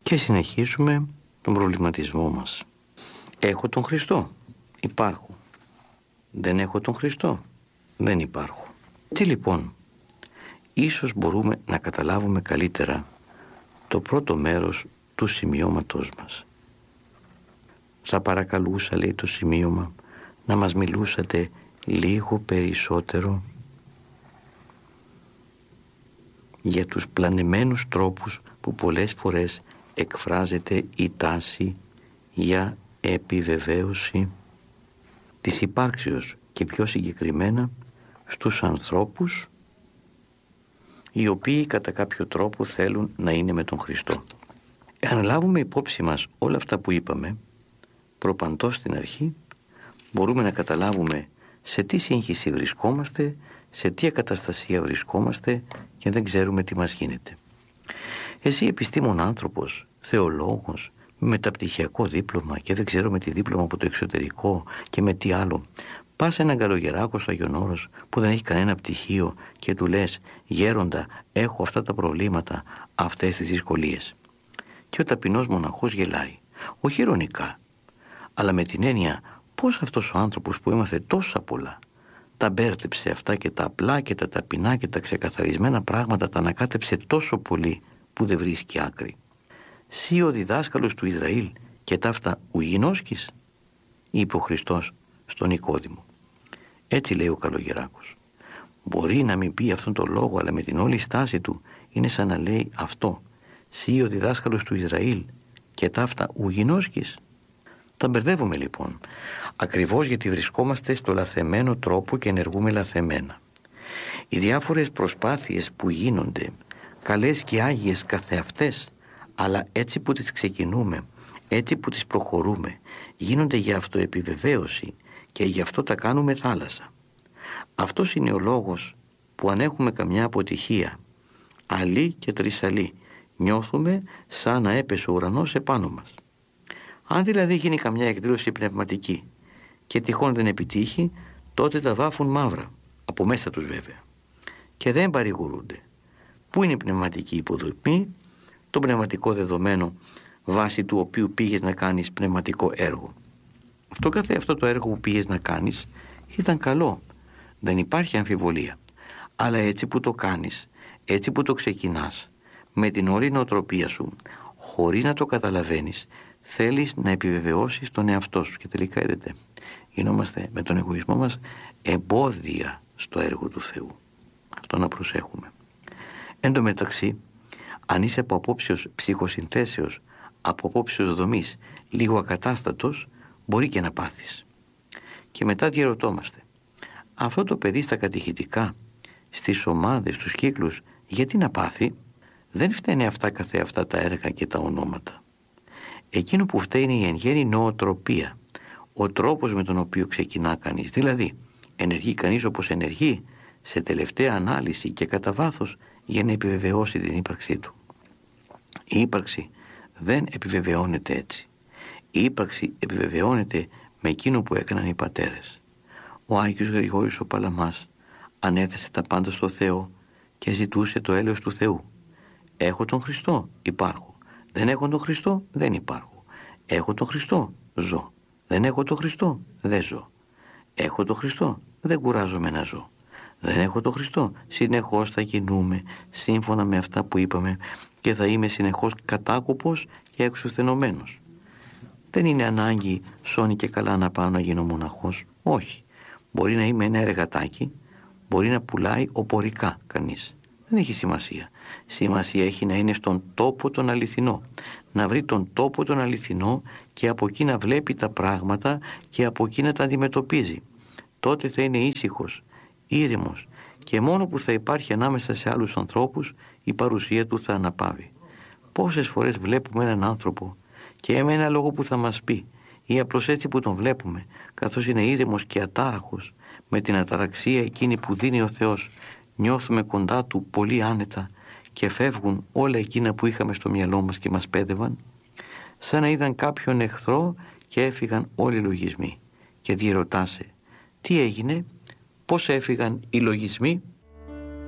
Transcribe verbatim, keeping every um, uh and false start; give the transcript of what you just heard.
Και συνεχίζουμε τον προβληματισμό μας. Έχω τον Χριστό, υπάρχω. Δεν έχω τον Χριστό, δεν υπάρχω. Τι λοιπόν, ίσως μπορούμε να καταλάβουμε καλύτερα το πρώτο μέρος του σημειώματός μας. Θα παρακαλούσα, λέει το σημείωμα, να μας μιλούσατε λίγο περισσότερο για τους πλανεμένους τρόπους που πολλές φορές εκφράζεται η τάση για επιβεβαίωση της υπάρξεως και πιο συγκεκριμένα στους ανθρώπους οι οποίοι κατά κάποιο τρόπο θέλουν να είναι με τον Χριστό. Εάν λάβουμε υπόψη μας όλα αυτά που είπαμε προπαντός στην αρχή, μπορούμε να καταλάβουμε σε τι σύγχυση βρισκόμαστε, σε τι ακαταστασία βρισκόμαστε και δεν ξέρουμε τι μας γίνεται. Εσύ επιστήμον άνθρωπος, θεολόγος, με μεταπτυχιακό δίπλωμα και δεν ξέρω με τι δίπλωμα από το εξωτερικό και με τι άλλο, πας σε έναν καλογεράκο στο Άγιον Όρος που δεν έχει κανένα πτυχίο και του λες «Γέροντα, έχω αυτά τα προβλήματα, αυτές τις δυσκολίες». Και ο ταπεινός μοναχός γελάει, όχι ειρωνικά, αλλά με την έννοια πώς αυτός ο άνθρωπος που έμαθε τόσα πολλά τα μπέρδεψε αυτά και τα απλά και τα ταπεινά και τα ξεκαθαρισμένα πράγματα τα ανακάτεψε τόσο πολύ που δεν βρίσκει άκρη. «Σύ ο διδάσκαλος του Ισραήλ και ταύτα ουγινόσκης», είπε ο Χριστός στον Νικόδημο. Έτσι λέει ο καλογεράκος. Μπορεί να μην πει αυτόν τον λόγο, αλλά με την όλη στάση του είναι σαν να λέει αυτό. «Σύ ο διδάσκαλος του Ισραήλ και ταύτα ουγινόσκης». Τα μπερδεύουμε λοιπόν, ακριβώς γιατί βρισκόμαστε στο λαθεμένο τρόπο και ενεργούμε λαθεμένα. Οι διάφορες προσπάθειες που γίνονται, καλές και άγιες καθεαυτές, αλλά έτσι που τις ξεκινούμε, έτσι που τις προχωρούμε, γίνονται για αυτοεπιβεβαίωση και γι' αυτό τα κάνουμε θάλασσα. Αυτός είναι ο λόγος που αν έχουμε καμιά αποτυχία, αλή και τρισαλή, νιώθουμε σαν να έπεσε ο ουρανός επάνω μας. Αν δηλαδή γίνει καμιά εκδήλωση πνευματική και τυχόν δεν επιτύχει, τότε τα βάφουν μαύρα, από μέσα τους βέβαια, και δεν παρηγορούνται. Πού είναι η πνευματική υποδομή? Το πνευματικό δεδομένο βάσει του οποίου πήγες να κάνεις πνευματικό έργο. Αυτό καθε αυτό το έργο που πήγες να κάνεις ήταν καλό, δεν υπάρχει αμφιβολία, αλλά έτσι που το κάνεις, έτσι που το ξεκινάς, με την όλη νοοτροπία σου, χωρίς να το καταλαβαίνεις, θέλεις να επιβεβαιώσεις τον εαυτό σου και τελικά είδετε, γινόμαστε με τον εγωισμό μας εμπόδια στο έργο του Θεού. Αυτό να προσέχουμε. Εν τω μεταξύ, αν είσαι από απόψεως ψυχοσυνθέσεως, από απόψεως δομής, λίγο ακατάστατος, μπορεί και να πάθεις. Και μετά διαρωτόμαστε, αυτό το παιδί στα κατηχητικά, στις ομάδες, στους κύκλους, γιατί να πάθει? Δεν φταίνε αυτά καθεαυτά τα έργα και τα ονόματα. Εκείνο που φταίει είναι η εν γέννη νοοτροπία, ο τρόπος με τον οποίο ξεκινά κανείς. Δηλαδή, ενεργεί κανείς όπως ενεργεί, σε τελευταία ανάλυση και κατά βάθος, για να επιβεβαιώσει την ύπαρξή του. Η ύπαρξη δεν επιβεβαιώνεται έτσι. Η ύπαρξη επιβεβαιώνεται με εκείνο που έκαναν οι πατέρες. Ο Άγιος Γρηγόρης ο Παλαμάς ανέθεσε τα πάντα στο Θεό και ζητούσε το έλεος του Θεού. Έχω τον Χριστό, υπάρχω. Δεν έχω τον Χριστό, δεν υπάρχω. Έχω τον Χριστό, ζω. Δεν έχω τον Χριστό, δεν ζω. Έχω τον Χριστό, δεν κουράζομαι να ζω. Δεν έχω τον Χριστό, συνεχώς θα κινούμε σύμφωνα με αυτά που είπαμε και θα είμαι συνεχώς κατάκοπος και εξουθενωμένος. Δεν είναι ανάγκη σώνει και καλά να πάω να γίνω μοναχός. Όχι. Μπορεί να είμαι ένα εργατάκι, μπορεί να πουλάει οπορικά κανείς. Δεν έχει σημασία. Σημασία έχει να είναι στον τόπο τον αληθινό. Να βρει τον τόπο τον αληθινό και από εκεί να βλέπει τα πράγματα και από εκεί να τα αντιμετωπίζει. Τότε θα είναι ήσυχος, ήρεμος και μόνο που θα υπάρχει ανάμεσα σε άλλους ανθρώπους η παρουσία του θα αναπαύει. Πόσες φορές βλέπουμε έναν άνθρωπο και με ένα λόγο που θα μας πει ή απλώς έτσι που τον βλέπουμε, καθώς είναι ήρεμος και ατάραχος, με την αταραξία εκείνη που δίνει ο Θεός, νιώθουμε κοντά του πολύ άνετα και φεύγουν όλα εκείνα που είχαμε στο μυαλό μας και μας πέδευαν, σαν να είδαν κάποιον εχθρό και έφυγαν όλοι οι λογισμοί. Και διερωτάσαι, τι έγινε, πώς έφυγαν οι λογισμοί?